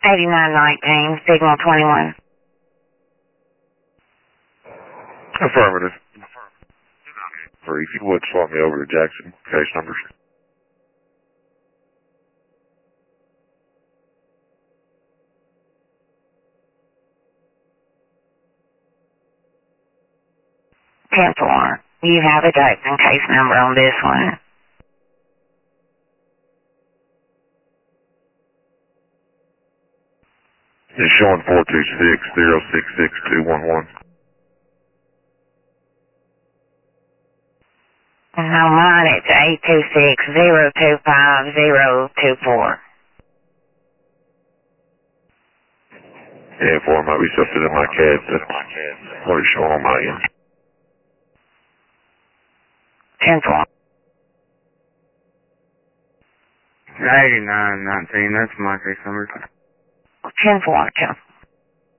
8919, signal 21. Affirmative. If you would swap me over to Jackson, case numbers. Ten-4. You have a Jackson case number on this one. It's showing 426-066-211. No, mine it's 826-025-024. Yeah, for it might be something in my CAD. That's what it's showing on my end. 10-4. 8919, that's my case number. 10-4.